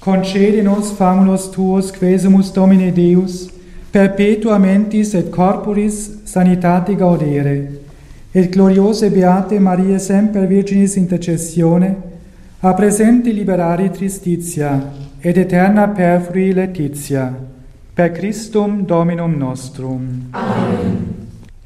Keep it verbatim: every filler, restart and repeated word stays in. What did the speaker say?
concede nos famulus tuos quesumus Domine Deus, perpetua mentis et corporis sanitate gaudere, et gloriose beate Mariae semper Virginis intercessione, a presenti liberari tristitia, et eterna perfrui laetitia, per Christum Dominum nostrum. Amen.